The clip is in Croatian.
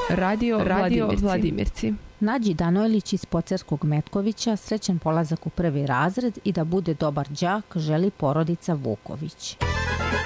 Radio Vladimirci. Nađi Danojlić iz Pocerskog Metkovića, srećan polazak u 1. razred i da bude dobar đak želi porodica Vuković.